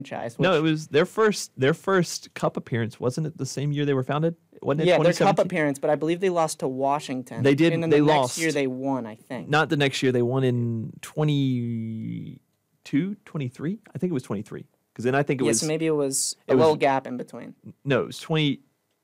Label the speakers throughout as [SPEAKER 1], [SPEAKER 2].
[SPEAKER 1] franchise.
[SPEAKER 2] No, it was their first Cup appearance. Wasn't it the same year they were founded? Wasn't it
[SPEAKER 1] Yeah, their
[SPEAKER 2] 2017?
[SPEAKER 1] Cup appearance, but I believe they lost to Washington.
[SPEAKER 2] They did.
[SPEAKER 1] And then
[SPEAKER 2] They
[SPEAKER 1] the
[SPEAKER 2] lost.
[SPEAKER 1] next year they won, I think.
[SPEAKER 2] Not the next year. They won in 22, 23? I think it was 23. Because then I think it was...
[SPEAKER 1] so maybe it was a little gap in between.
[SPEAKER 2] No, it was 20...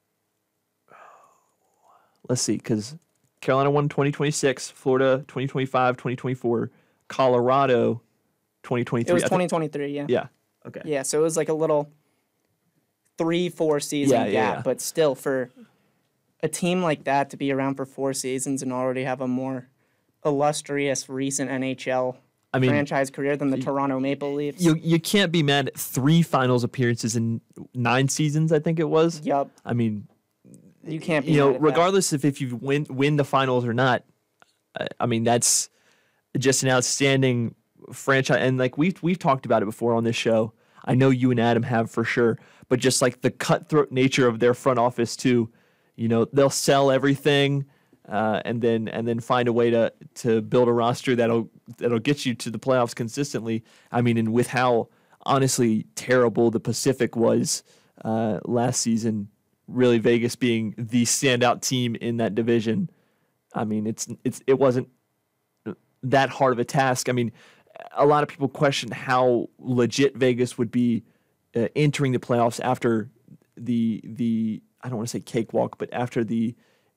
[SPEAKER 2] Let's see, because Carolina won 2026, Florida 2025, 2024, Colorado 2023.
[SPEAKER 1] It was 2023, yeah.
[SPEAKER 2] Yeah, okay.
[SPEAKER 1] Yeah, so it was like a little 3-4 season gap, but still for a team like that to be around for 4 seasons and already have a more illustrious recent NHL franchise career than the Toronto Maple Leafs.
[SPEAKER 2] You can't be mad at 3 finals appearances in 9 seasons, I think it was.
[SPEAKER 1] Yep.
[SPEAKER 2] I mean,
[SPEAKER 1] you can't be mad at
[SPEAKER 2] regardless if you win the finals or not, I mean, that's just an outstanding franchise. And like we've talked about it before on this show. I know you and Adam have for sure, but just like the cutthroat nature of their front office too, they'll sell everything and then find a way to build a roster that'll get you to the playoffs consistently. I mean, and with how honestly terrible the Pacific was last season, really Vegas being the standout team in that division. I mean, it wasn't that hard of a task. I mean, a lot of people question how legit Vegas would be entering the playoffs after the I don't want to say cakewalk, but after the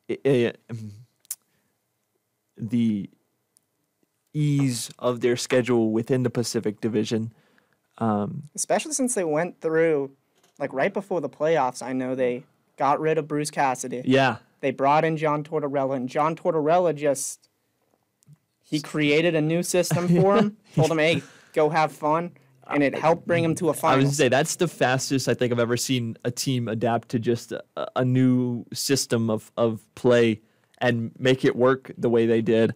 [SPEAKER 2] ease of their schedule within the Pacific Division.
[SPEAKER 1] Especially since they went through, like right before the playoffs, I know they got rid of Bruce Cassidy.
[SPEAKER 2] Yeah.
[SPEAKER 1] They brought in John Tortorella, and John Tortorella he created a new system for him, told him, hey, go have fun, and it helped bring him to a final.
[SPEAKER 2] I was going to say, that's the fastest I think I've ever seen a team adapt to just a new system of play and make it work the way they did.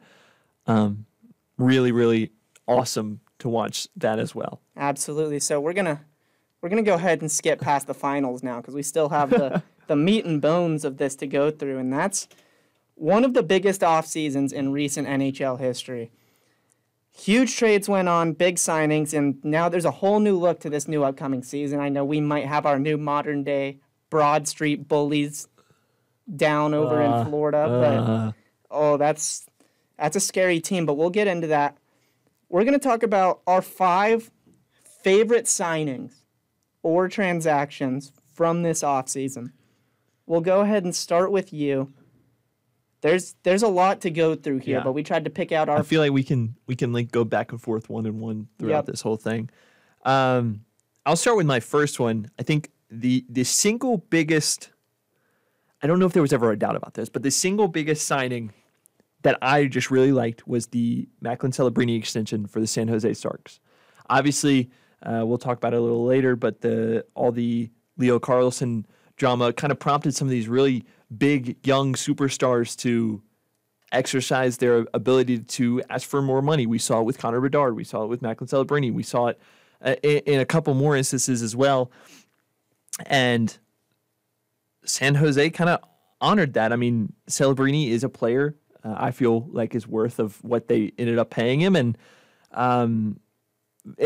[SPEAKER 2] Really, really awesome to watch that as well.
[SPEAKER 1] Absolutely. So we're gonna go ahead and skip past the finals now because we still have the meat and bones of this to go through, and that's one of the biggest off seasons in recent NHL history. Huge trades went on, big signings, and now there's a whole new look to this new upcoming season. I know we might have our new modern day Broad Street bullies down over in Florida, but that's a scary team, but we'll get into that. We're going to talk about our 5 favorite signings or transactions from this offseason. We'll go ahead and start with you. There's a lot to go through here, but we tried to pick out our...
[SPEAKER 2] I feel like we can go back and forth one and one throughout this whole thing. I'll start with my first one. I think the single biggest... I don't know if there was ever a doubt about this, but the single biggest signing that I just really liked was the Macklin Celebrini extension for the San Jose Sharks. Obviously, we'll talk about it a little later, but all the Leo Carlsson drama kind of prompted some of these really big young superstars to exercise their ability to ask for more money. We saw it with Connor Bedard. We saw it with Macklin Celebrini. We saw it in a couple more instances as well. And San Jose kind of honored that. I mean, Celebrini is a player I feel like is worth of what they ended up paying him. And